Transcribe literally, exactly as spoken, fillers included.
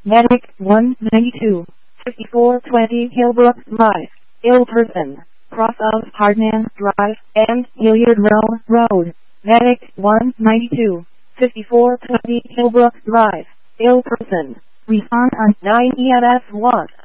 Medic one ninety-two, fifty-four twenty Hillbrook Drive, ill person, cross of Hardman Drive and Hilliard Row Road. Medic one ninety-two, fifty-four twenty Hillbrook Drive, ill person. Respond on nine E M S one.